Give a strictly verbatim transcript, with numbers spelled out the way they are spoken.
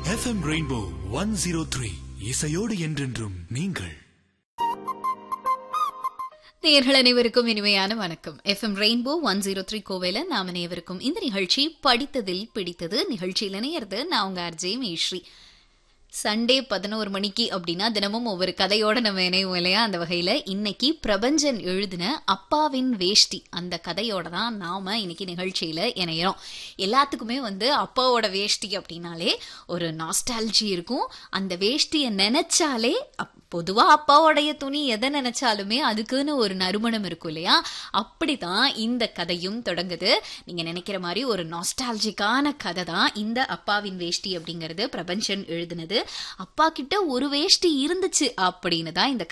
FM rainbow one zero three இசையோடு என்றென்றும் நீங்கள். நேயர்கள் அனைவருக்கும் இனிமையான வணக்கம். FM rainbow one zero three கோவையில நாம் அனைவருக்கும் இந்த நிகழ்ச்சி படித்ததில் பிடித்தது. நிகழ்ச்சியில் இணையறது நான் உங்க ஆர்ஜே மேஸ்ரீ. சண்டே பதினோரு மணிக்கு அப்படின்னா தினமும் ஒவ்வொரு கதையோட நம்ம இணைவோம் இல்லையா? அந்த வகையில இன்னைக்கு பிரபஞ்சன் எழுதின அப்பாவின் வேஷ்டி அந்த கதையோட தான் நாம இன்னைக்கு நிகழ்ச்சியில இணையறோம். எல்லாத்துக்குமே வந்து அப்பாவோட வேஷ்டி அப்படின்னாலே ஒரு நாஸ்டாலஜி இருக்கும். அந்த வேஷ்டியை நினைச்சாலே, பொதுவா அப்பாவோடைய துணி எதை நினைச்சாலுமே அதுக்குன்னு ஒரு நறுமணம் இருக்கும் இல்லையா? அப்படிதான் இந்த கதையும் தொடங்குது. நீங்க நினைக்கிற மாதிரி ஒரு நாஸ்டாலஜிக்கான கதை தான் இந்த அப்பாவின் வேஷ்டி அப்படிங்கிறது. பிரபஞ்சன் எழுதினது. அப்பா கிட்ட ஒரு வேஷ்டி இருந்துச்சு அப்படின்னு தான் இந்த